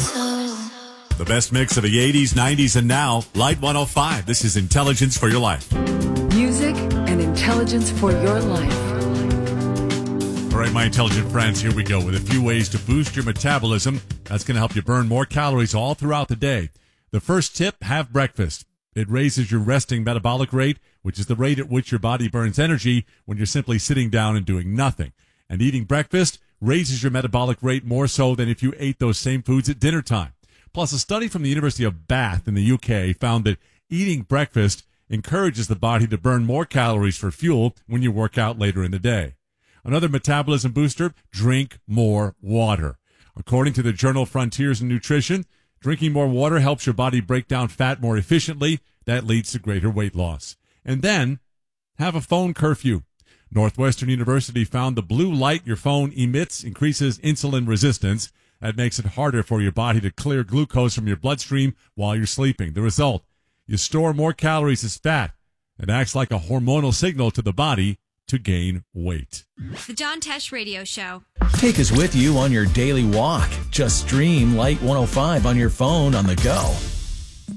The best mix of the 80s, 90s, and now. Light 105. This is Intelligence for Your Life. Music and intelligence for your life. All right, my intelligent friends, here we go with a few ways to boost your metabolism. That's going to help you burn more calories all throughout the day. The first tip, have breakfast. It raises your resting metabolic rate, which is the rate at which your body burns energy when you're simply sitting down and doing nothing. And eating breakfast raises your metabolic rate more so than if you ate those same foods at dinner time. Plus, a study from the University of Bath in the UK found that eating breakfast encourages the body to burn more calories for fuel when you work out later in the day. Another metabolism booster, drink more water. According to the journal Frontiers in Nutrition, drinking more water helps your body break down fat more efficiently. That leads to greater weight loss. And then, have a phone curfew. Northwestern University found the blue light your phone emits increases insulin resistance. That makes it harder for your body to clear glucose from your bloodstream while you're sleeping. The result, you store more calories as fat. It acts like a hormonal signal to the body to gain weight. The John Tesh Radio Show. Take us with you on your daily walk. Just stream Light 105 on your phone on the go.